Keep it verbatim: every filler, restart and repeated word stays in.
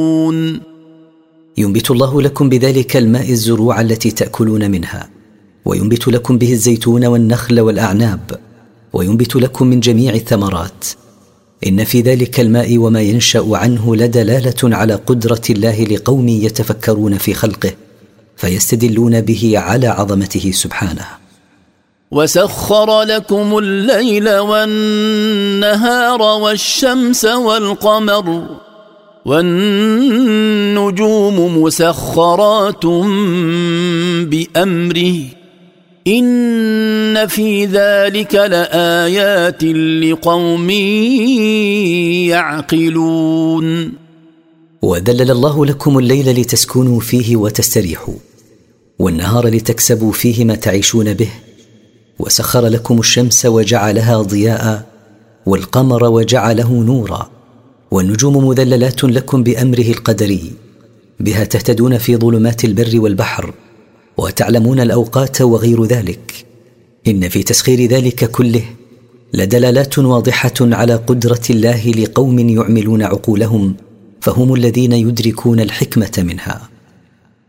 ينبت الله لكم بذلك الماء الزروع التي تأكلون منها، وينبت لكم به الزيتون والنخل والأعناب، وينبت لكم من جميع الثمرات. إن في ذلك الماء وما ينشأ عنه لدلالة على قدرة الله لقوم يتفكرون في خلقه فيستدلون به على عظمته سبحانه. وسخر لكم الليل والنهار والشمس والقمر والنجوم مسخرات بأمره إن في ذلك لآيات لقوم يعقلون. وذلل الله لكم الليل لتسكنوا فيه وتستريحوا، والنهار لتكسبوا فيه ما تعيشون به، وسخر لكم الشمس وجعلها ضياء، والقمر وجعله نورا، والنجوم مذللات لكم بأمره القدري، بها تهتدون في ظلمات البر والبحر وتعلمون الأوقات وغير ذلك. إن في تسخير ذلك كله لدلالات واضحة على قدرة الله لقوم يعملون عقولهم، فهم الذين يدركون الحكمة منها.